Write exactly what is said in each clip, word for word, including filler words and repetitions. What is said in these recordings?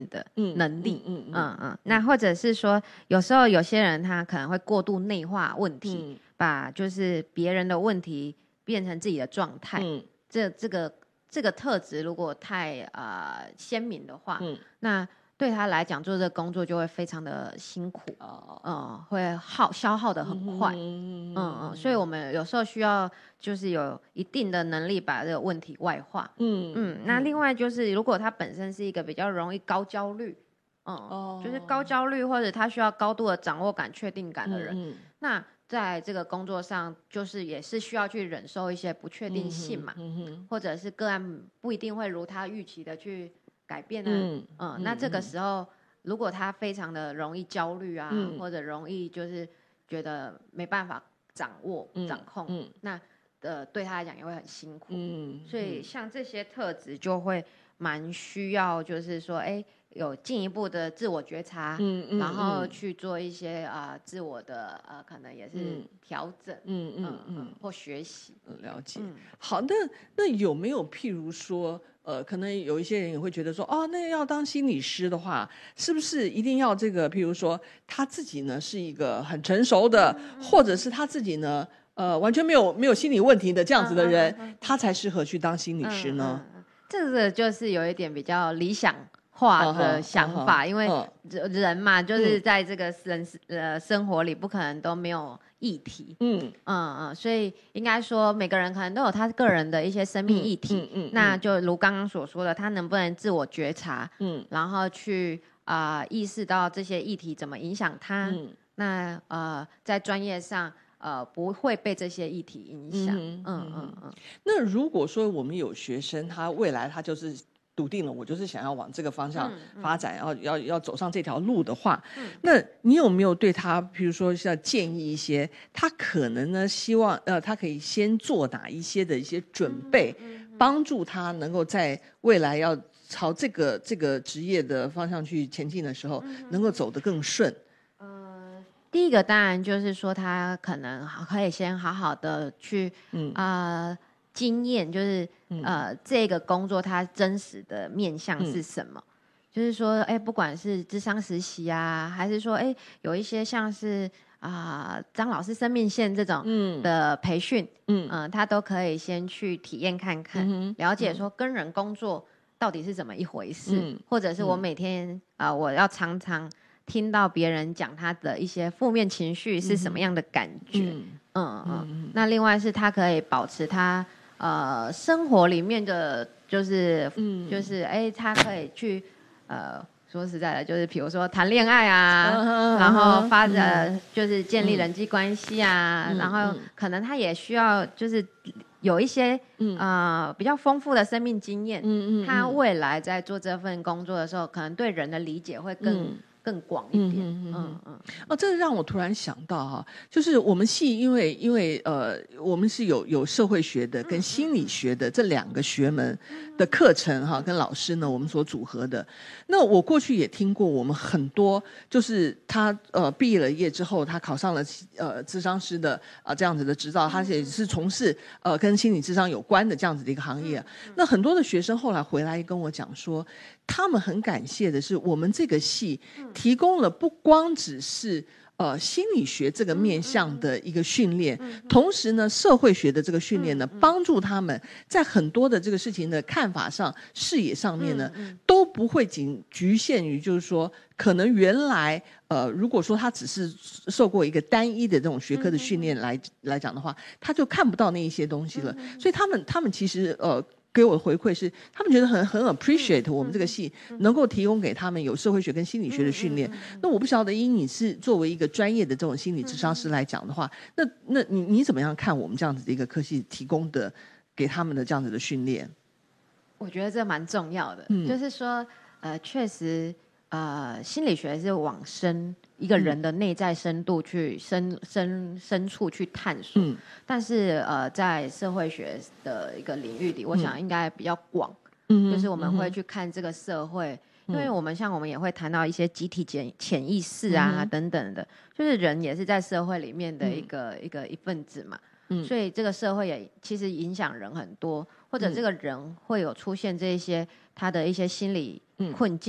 的能力， 嗯嗯嗯嗯嗯，那或者是说，有时候有些人他可能会过度内化问题， 嗯把就是别人的问题变成自己的状态， 嗯这这个这个特质如果太呃鲜明的话， 嗯那对他来讲做这个工作就会非常的辛苦， 哦嗯，会耗消耗的很快， 嗯嗯嗯，所以我们有时候需要就是有一定的能力把这个问题外化。 嗯嗯，那另外就是如果他本身是一个比较容易高焦虑，嗯， 哦就是高焦虑或者他需要高度的掌握感、确定感的人， 嗯那在这个工作上就是也是需要去忍受一些不确定性嘛， 嗯嗯或者是个案不一定会如他预期的去改变啊， 嗯嗯，那这个时候如果他非常的容易焦虑啊， 嗯或者容易就是觉得没办法掌握、 嗯掌控， 嗯那呃对他来讲也会很辛苦， 嗯所以像这些特质就会蛮需要，就是说，哎，有进一步的自我觉察， 嗯嗯然后嗯去做一些啊、呃自我的呃，可能也是嗯调整， 嗯嗯嗯嗯嗯，或学习。 了解。 嗯好，那那有没有譬如说，呃，可能有一些人也会觉得说，哦，那要当心理师的话，是不是一定要这个，譬如说他自己呢是一个很成熟的，或者是他自己呢，呃，完全没有没有心理问题的这样子的人，他才适合去当心理师呢？ 嗯嗯嗯这个就是有一点比较理想化的想法， 嗯哼因为嗯人嘛，就是在这个人呃生活里不可能都没有议题， 嗯嗯嗯，所以应该说每个人可能都有他个人的一些生命议题， 嗯嗯嗯那就如刚刚所说的，他能不能自我觉察， 嗯然后去啊、呃意识到这些议题怎么影响他， 嗯那呃在专业上呃不会被这些议题影响， 嗯嗯嗯嗯。 那如果说我们有学生，他未来他就是笃定了，我就是想要往这个方向发展，要要要走上这条路的话，那你有没有对他，比如说要建议一些，他可能呢希望呃，他可以先做哪一些的一些准备，帮助他能够在未来要朝这个这个职业的方向去前进的时候，能够走得更顺。 呃，第一个当然就是说，他可能可以先好好的去，嗯呃，经验，就是、嗯、呃，这个工作它真实的面向是什么？嗯、就是说，哎，不管是諮商实习啊，还是说，哎，有一些像是啊、呃、张老师生命线这种的培训，嗯、呃，他都可以先去体验看看，嗯、了解说跟人工作到底是怎么一回事，嗯、或者是我每天啊、呃，我要常常听到别人讲他的一些负面情绪是什么样的感觉，嗯 嗯, 嗯, 嗯那另外是他可以保持他呃生活里面的就是、嗯、就是哎，他可以去呃说实在的，就是比如说谈恋爱啊， uh-huh, 然后发展、嗯、就是建立人际关系啊，嗯、然后可能他也需要就是有一些、嗯、呃比较丰富的生命经验，嗯嗯，他未来在做这份工作的时候，可能对人的理解会更、嗯更广一点，嗯嗯嗯哦，这让我突然想到哈、啊，就是我们系因为因为呃，我们是有有社会学的跟心理学的这两个学门的课程哈、啊，跟老师呢我们所组合的。那我过去也听过，我们很多就是他呃毕业了业之后，他考上了呃諮商师的啊、呃、这样子的执照，他也是从事呃跟心理諮商有关的这样子的一个行业。那很多的学生后来回来跟我讲说，他们很感谢的是我们这个系提供了不光只是呃心理学这个面向的一个训练，同时呢社会学的这个训练呢，帮助他们在很多的这个事情的看法上、视野上面呢，都不会仅局限于就是说，可能原来呃如果说他只是受过一个单一的这种学科的训练来来讲的话，他就看不到那一些东西了。所以他们他们其实呃。给我的回馈是，他们觉得很很 appreciate 我们这个系能够提供给他们有社会学跟心理学的训练。那我不晓得，因你是作为一个专业的这种心理咨商师来讲的话，那那你你怎么样看我们这样子的一个科系提供的给他们的这样子的训练？ 我觉得这蛮重要的，嗯、就是说，呃，确实，呃，心理学是往深一个人的内在深度去深深深处去探索，嗯、但是呃，在社会学的一个领域里，我想应该比较广，嗯、就是我们会去看这个社会，嗯、因为我们像我们也会谈到一些集体潜潜意识啊、嗯、等等的，就是人也是在社会里面的一个、嗯、一个一份子嘛，嗯、所以这个社会也其实影响人很多，或者这个人会有出现这一些他的一些心理困境。嗯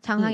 常常